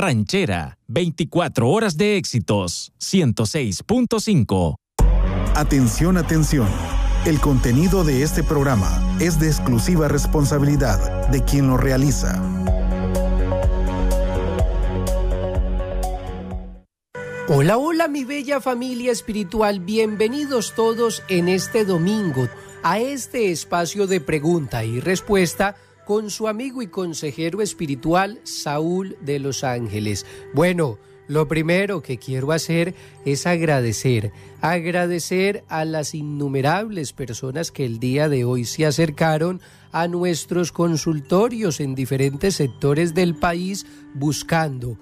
Ranchera, 24 horas de éxitos, 106.5. Atención, atención. El contenido de este programa es de exclusiva responsabilidad de quien lo realiza. Hola, hola mi bella familia espiritual, bienvenidos todos en este domingo a este espacio de pregunta y respuesta con su amigo y consejero espiritual Saúl de Los Ángeles. Bueno, lo primero que quiero hacer es agradecer a las innumerables personas que el día de hoy se acercaron a nuestros consultorios en diferentes sectores del país buscando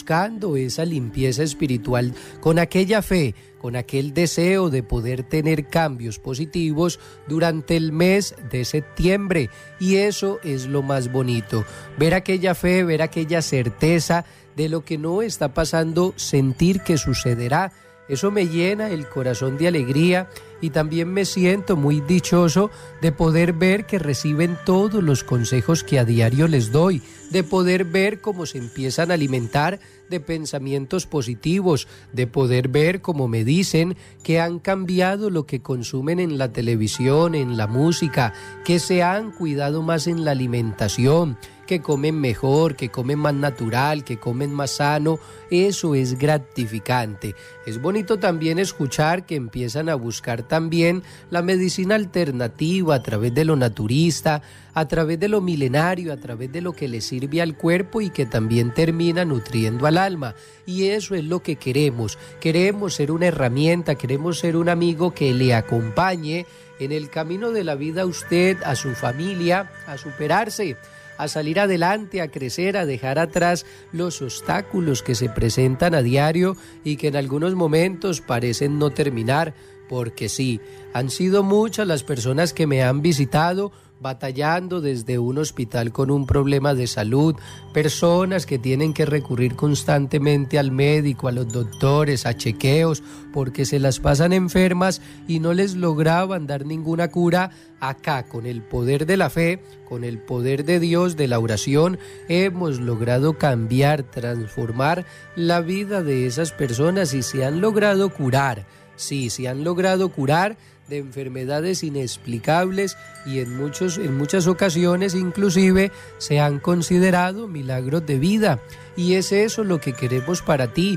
esa limpieza espiritual con aquella fe, con aquel deseo de poder tener cambios positivos durante el mes de septiembre. Y eso es lo más bonito, ver aquella fe, ver aquella certeza de lo que no está pasando, sentir que sucederá. Eso me llena el corazón de alegría y también me siento muy dichoso de poder ver que reciben todos los consejos que a diario les doy, de poder ver cómo se empiezan a alimentar de pensamientos positivos, de poder ver cómo me dicen que han cambiado lo que consumen en la televisión, en la música, que se han cuidado más en la alimentación, que comen mejor, que comen más natural, que comen más sano. Eso es gratificante. Es bonito también escuchar que empiezan a buscar también la medicina alternativa a través de lo naturista, a través de lo milenario, a través de lo que le sirve al cuerpo y que también termina nutriendo al alma. Y eso es lo que queremos. Queremos ser una herramienta, queremos ser un amigo que le acompañe en el camino de la vida a usted, a su familia, a superarse, a salir adelante, a crecer, a dejar atrás los obstáculos que se presentan a diario y que en algunos momentos parecen no terminar, porque sí, han sido muchas las personas que me han visitado batallando desde un hospital con un problema de salud, personas que tienen que recurrir constantemente al médico, a los doctores, a chequeos, porque se las pasan enfermas y no les lograban dar ninguna cura. Acá, con el poder de la fe, con el poder de Dios, de la oración, hemos logrado cambiar, transformar la vida de esas personas y se han logrado curar. Sí, se han logrado curar de enfermedades inexplicables y en muchas ocasiones inclusive se han considerado milagros de vida. Y es eso lo que queremos para ti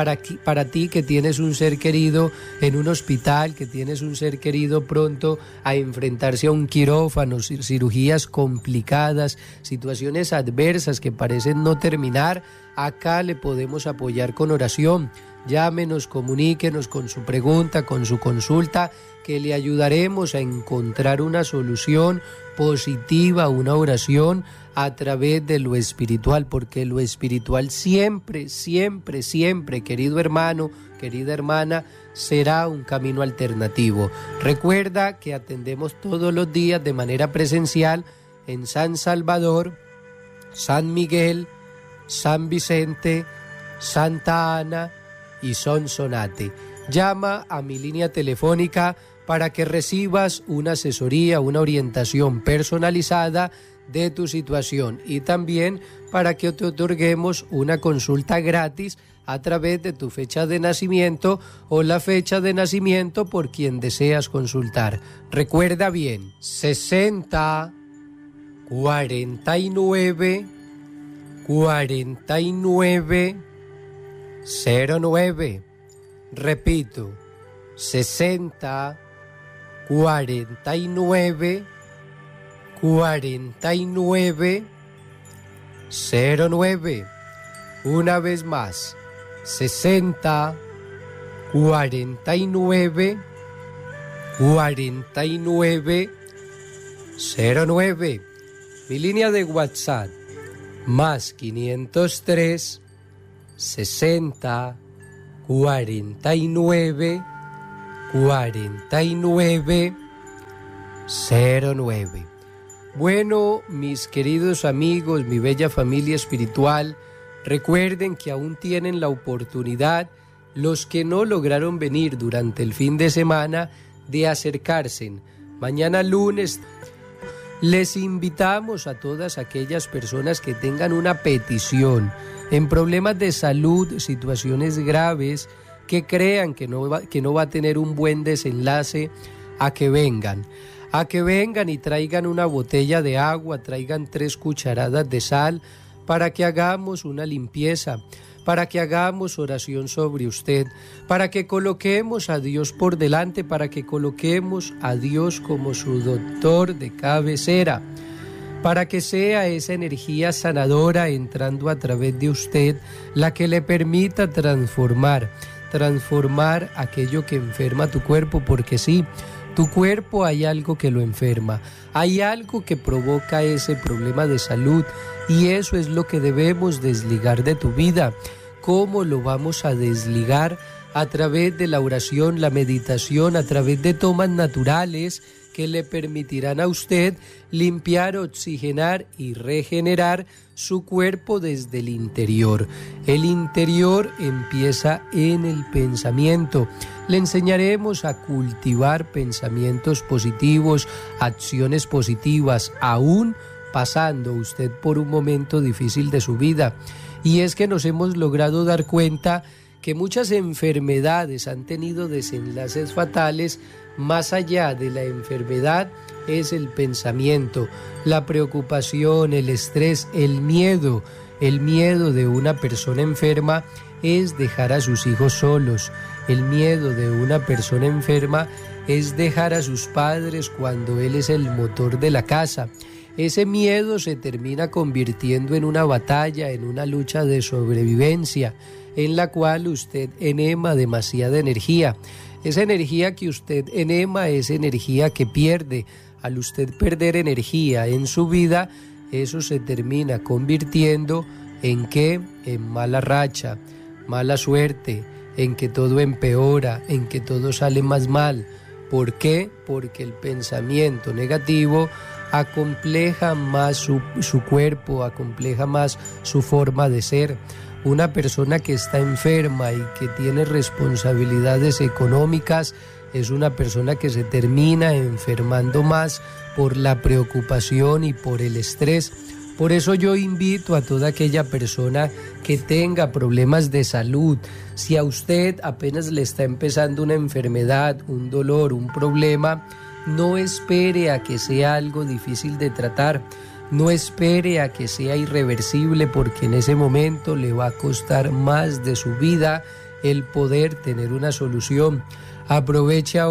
que tienes un ser querido en un hospital, que tienes un ser querido pronto a enfrentarse a un quirófano, cirugías complicadas, situaciones adversas que parecen no terminar. Acá le podemos apoyar con oración. Llámenos, comuníquenos con su pregunta, con su consulta, que le ayudaremos a encontrar una solución positiva, una oración a través de lo espiritual, porque lo espiritual siempre, siempre, siempre, querido hermano, querida hermana, será un camino alternativo. Recuerda que atendemos todos los días de manera presencial en San Salvador, San Miguel, San Vicente, Santa Ana y Sonsonate. Llama a mi línea telefónica para que recibas una asesoría, una orientación personalizada de tu situación y también para que te otorguemos una consulta gratis a través de tu fecha de nacimiento o la fecha de nacimiento por quien deseas consultar. Recuerda bien, 60 49 49 09. Repito, 60 49 49 09. Una vez más, 60 49 49 09. Mi línea de WhatsApp, más 503 60 49 49 09. Bueno, mis queridos amigos, mi bella familia espiritual, recuerden que aún tienen la oportunidad, los que no lograron venir durante el fin de semana, de acercarse. Mañana lunes les invitamos a todas aquellas personas que tengan una petición, en problemas de salud, situaciones graves que crean que no va a tener un buen desenlace, a que vengan y traigan una botella de agua, traigan 3 cucharadas de sal para que hagamos una limpieza, para que hagamos oración sobre usted, para que coloquemos a Dios por delante, para que coloquemos a Dios como su doctor de cabecera, para que sea esa energía sanadora entrando a través de usted la que le permita transformar aquello que enferma tu cuerpo, porque sí, tu cuerpo hay algo que lo enferma, hay algo que provoca ese problema de salud y eso es lo que debemos desligar de tu vida. ¿Cómo lo vamos a desligar? A través de la oración, la meditación, a través de tomas naturales que le permitirán a usted limpiar, oxigenar y regenerar su cuerpo desde el interior. El interior empieza en el pensamiento. Le enseñaremos a cultivar pensamientos positivos, acciones positivas, aún pasando usted por un momento difícil de su vida. Y es que nos hemos logrado dar cuenta que muchas enfermedades han tenido desenlaces fatales. Más allá de la enfermedad es el pensamiento, la preocupación, el estrés, el miedo. El miedo de una persona enferma es dejar a sus hijos solos. El miedo de una persona enferma es dejar a sus padres cuando él es el motor de la casa. Ese miedo se termina convirtiendo en una batalla, en una lucha de sobrevivencia, en la cual usted enema demasiada energía. Esa energía que usted enema es energía que pierde. Al usted perder energía en su vida, eso se termina convirtiendo en ¿qué? En mala racha, mala suerte, en que todo empeora, en que todo sale más mal. ¿Por qué? Porque el pensamiento negativo acompleja más su cuerpo, acompleja más su forma de ser. Una persona que está enferma y que tiene responsabilidades económicas es una persona que se termina enfermando más por la preocupación y por el estrés. Por eso yo invito a toda aquella persona que tenga problemas de salud. Si a usted apenas le está empezando una enfermedad, un dolor, un problema, no espere a que sea algo difícil de tratar. No espere a que sea irreversible, porque en ese momento le va a costar más de su vida el poder tener una solución. Aproveche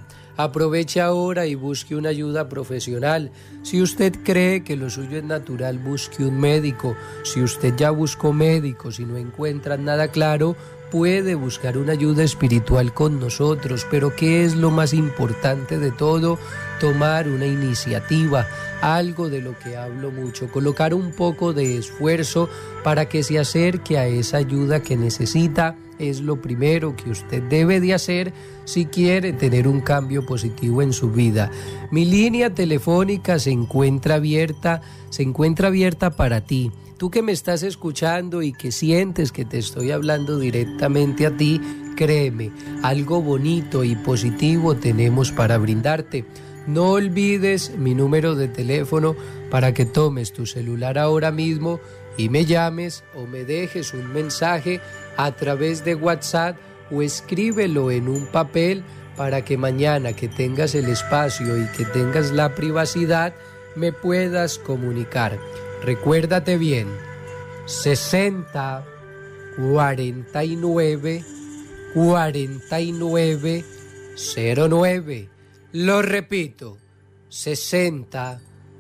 ahora y busque una ayuda profesional. Si usted cree que lo suyo es natural, busque un médico. Si usted ya buscó médicos y no encuentra nada claro, puede buscar una ayuda espiritual con nosotros. Pero ¿qué es lo más importante de todo? Tomar una iniciativa, algo de lo que hablo mucho, colocar un poco de esfuerzo para que se acerque a esa ayuda que necesita. Es lo primero que usted debe de hacer si quiere tener un cambio positivo en su vida. Mi línea telefónica se encuentra abierta para ti. Tú que me estás escuchando y que sientes que te estoy hablando directamente a ti, créeme, algo bonito y positivo tenemos para brindarte. No olvides mi número de teléfono para que tomes tu celular ahora mismo y me llames o me dejes un mensaje a través de WhatsApp o escríbelo en un papel para que mañana que tengas el espacio y que tengas la privacidad me puedas comunicar. Recuérdate bien, 60 49 49 09. Lo repito, 60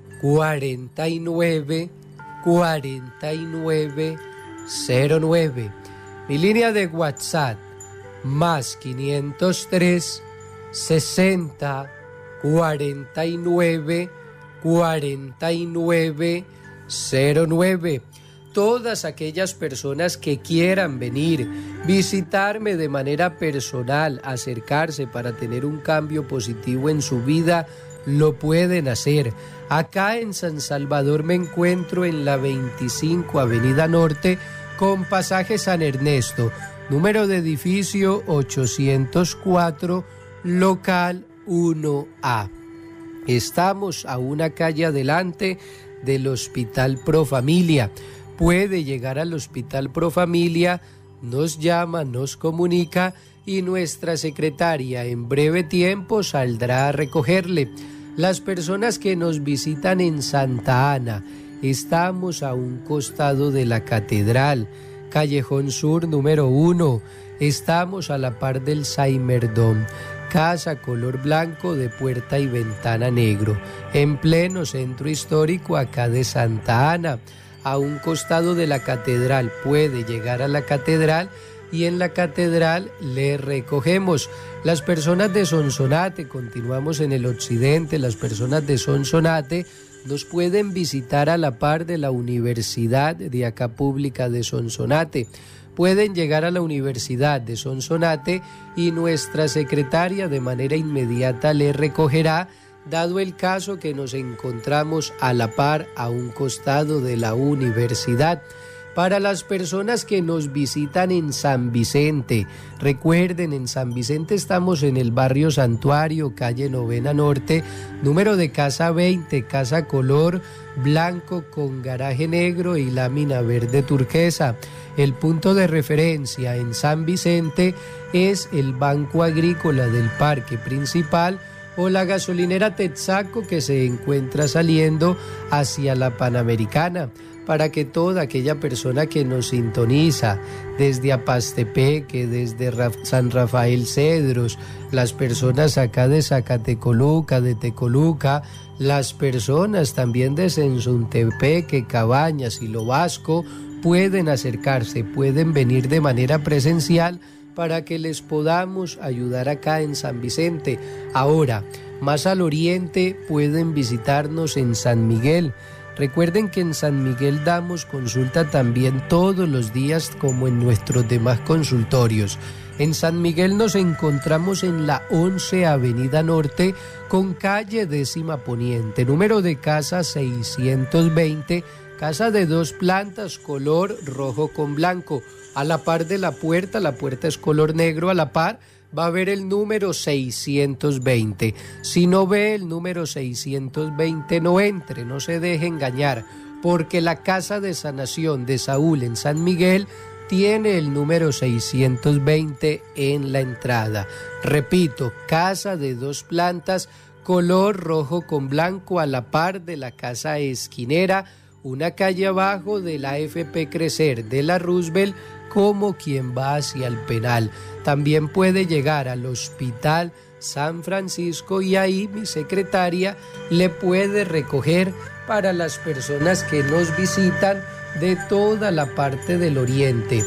49 49 09. Mi línea de WhatsApp, más 503 60 49 49 09. Todas aquellas personas que quieran venir, visitarme de manera personal, acercarse para tener un cambio positivo en su vida, lo pueden hacer. Acá en San Salvador me encuentro en la 25 Avenida Norte con pasaje San Ernesto, número de edificio 804, local 1A. Estamos a una calle adelante del Hospital Profamilia. puede llegar al Hospital Profamilia, nos llama, nos comunica y nuestra secretaria en breve tiempo saldrá a recogerle. Las personas que nos visitan en Santa Ana, estamos a un costado de la catedral, Callejón Sur número 1, estamos a la par del Saimerdom, casa color blanco de puerta y ventana negro, en pleno centro histórico acá de Santa Ana, a un costado de la catedral. Puede llegar a la catedral y en la catedral le recogemos. Las personas de Sonsonate, continuamos en el occidente, las personas de Sonsonate nos pueden visitar a la par de la Universidad de acá pública de Sonsonate. Pueden llegar a la Universidad de Sonsonate y nuestra secretaria de manera inmediata le recogerá, dado el caso que nos encontramos a la par, a un costado de la universidad. Para las personas que nos visitan en San Vicente, recuerden, en San Vicente estamos en el barrio Santuario, calle Novena Norte, número de casa 20, casa color blanco con garaje negro y lámina verde turquesa. El punto de referencia en San Vicente es el Banco Agrícola del Parque Principal o la gasolinera Texaco que se encuentra saliendo hacia la Panamericana, para que toda aquella persona que nos sintoniza desde Apastepeque, desde San Rafael Cedros, las personas acá de Zacatecoluca, de Tecoluca, las personas también de Sensuntepeque, Cabañas y Lo Vasco, pueden acercarse, pueden venir de manera presencial para que les podamos ayudar acá en San Vicente. Ahora, más al oriente, pueden visitarnos en San Miguel. Recuerden que en San Miguel damos consulta también todos los días como en nuestros demás consultorios. En San Miguel nos encontramos en la 11 Avenida Norte con calle 10ª Poniente, número de casa 620, casa de 2 plantas, color rojo con blanco. A la par de la puerta es color negro, a la par va a ver el número 620. Si no ve el número 620, no entre, no se deje engañar, porque la Casa de Sanación de Saúl en San Miguel tiene el número 620 en la entrada. Repito, casa de 2 plantas, color rojo con blanco, a la par de la Casa Esquinera, una calle abajo de la AFP Crecer de la Roosevelt, como quien va hacia el penal. También puede llegar al Hospital San Francisco y ahí mi secretaria le puede recoger para las personas que nos visitan de toda la parte del oriente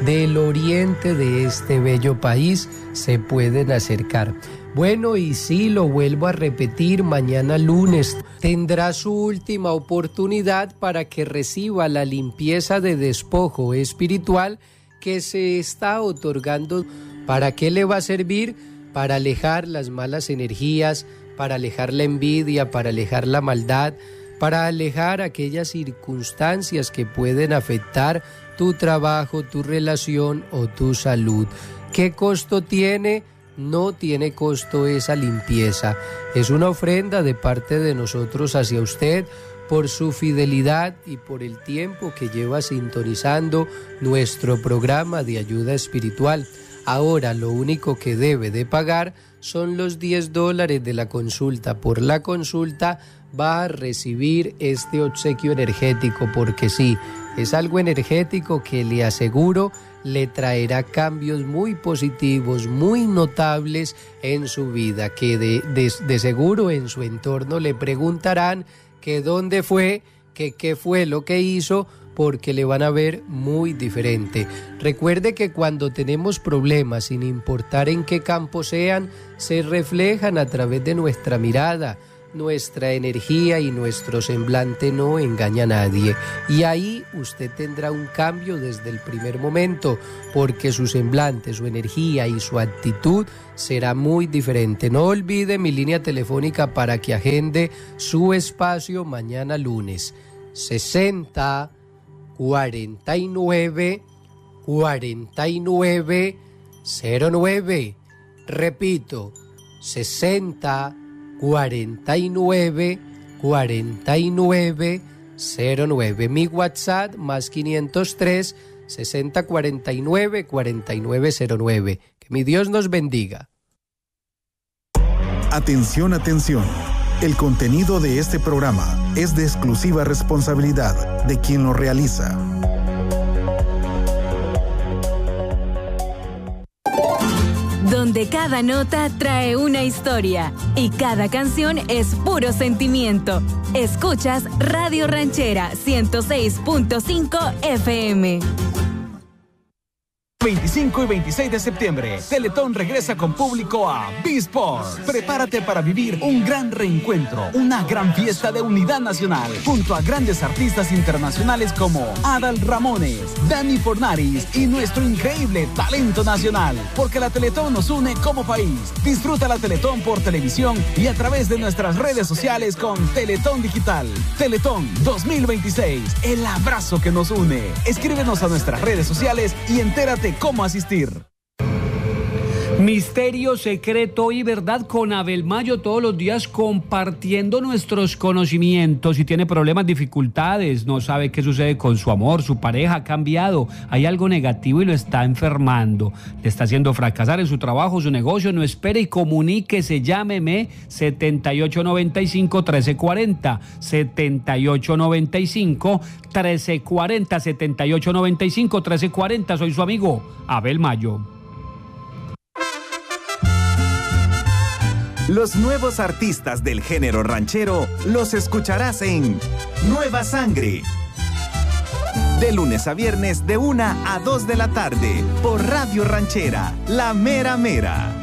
de este bello país, se pueden acercar. Bueno, y sí, lo vuelvo a repetir, mañana lunes tendrá su última oportunidad para que reciba la limpieza de despojo espiritual que se está otorgando. ¿Para qué le va a servir? Para alejar las malas energías, para alejar la envidia, para alejar la maldad, para alejar aquellas circunstancias que pueden afectar tu trabajo, tu relación o tu salud. ¿Qué costo tiene? No tiene costo esa limpieza. Es una ofrenda de parte de nosotros hacia usted por su fidelidad y por el tiempo que lleva sintonizando nuestro programa de ayuda espiritual. Ahora lo único que debe de pagar son los $10 de la consulta. Por la consulta va a recibir este obsequio energético, porque sí, es algo energético que le aseguro le traerá cambios muy positivos, muy notables en su vida, que de seguro en su entorno le preguntarán que dónde fue, que qué fue lo que hizo, porque le van a ver muy diferente. Recuerde que cuando tenemos problemas, sin importar en qué campo sean, se reflejan a través de nuestra mirada. Nuestra energía y nuestro semblante no engaña a nadie. Y ahí usted tendrá un cambio desde el primer momento, porque su semblante, su energía y su actitud será muy diferente. No olvide mi línea telefónica para que agende su espacio mañana lunes. 60 49 49 09. Repito, 60 49 49 09. Mi WhatsApp más 503 6049 4909. Que mi Dios nos bendiga. Atención, atención. El contenido de este programa es de exclusiva responsabilidad de quien lo realiza. Donde cada nota trae una historia y cada canción es puro sentimiento. Escuchas Radio Ranchera 106.5 FM. 25 y 26 de septiembre, Teletón regresa con público a B-Sport. Prepárate para vivir un gran reencuentro, una gran fiesta de unidad nacional, junto a grandes artistas internacionales como Adal Ramones, Dani Fornaris y nuestro increíble talento nacional. Porque la Teletón nos une como país. Disfruta la Teletón por televisión y a través de nuestras redes sociales con Teletón Digital. Teletón 2026, el abrazo que nos une. Escríbenos a nuestras redes sociales y entérate cómo asistir. Misterio, secreto y verdad con Abel Mayo, todos los días compartiendo nuestros conocimientos. Si tiene problemas, dificultades, no sabe qué sucede con su amor, su pareja ha cambiado, hay algo negativo y lo está enfermando, le está haciendo fracasar en su trabajo, su negocio, no espere y comuníquese, llámeme 7895-1340, 7895-1340, 7895-1340, soy su amigo Abel Mayo. Los nuevos artistas del género ranchero los escucharás en Nueva Sangre. De lunes a viernes de 1 a 2 de la tarde por Radio Ranchera, La Mera Mera.